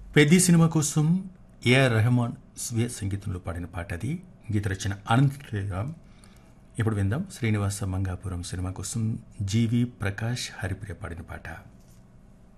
Peddi cinema కోసం AR Rahman స్వీయ సంగీతంలో పాడిన పాట అది. గీత రచన అనంత్ శ్రీరామ్. ఇప్పుడు విందాం శ్రీనివాస మంగాపురం సినిమా కోసం జీవి ప్రకాష్ హరిప్రియ పాడిన పాట.